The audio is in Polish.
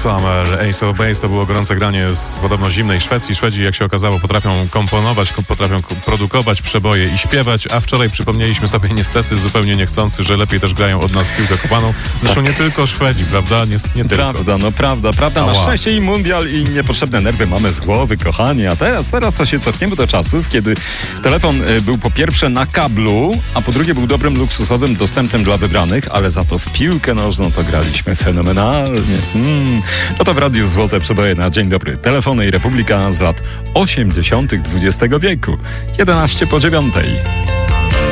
Summer, Ace of Base to było gorące granie z podobno zimnej Szwecji. Szwedzi, jak się okazało, potrafią komponować, potrafią produkować przeboje i śpiewać, a wczoraj przypomnieliśmy sobie niestety zupełnie niechcący, że lepiej też grają od nas w piłkę kopaną. Zresztą nie tylko Szwedzi, prawda? Nie tylko. Prawda. Na szczęście i mundial, i niepotrzebne nerwy mamy z głowy, kochani. A teraz to się cofniemy do czasów, kiedy telefon był po pierwsze na kablu, a po drugie był dobrym, luksusowym dostępem dla wybranych, ale za to w piłkę nożną to graliśmy fenomenalnie. No to w Radiu Złote Przeboje na Dzień Dobry. Telefony i Republika z lat 80. XX wieku. 11 po 9.